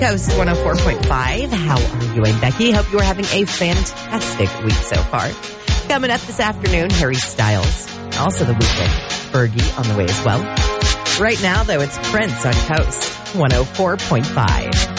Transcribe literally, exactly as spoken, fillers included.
Coast one oh four point five. How are you? I'm Becky. Hope you are having a fantastic week so far. Coming up this afternoon, Harry Styles. Also the weekend. Fergie on the way as well. Right now, though, it's Prince on Coast one oh four point five.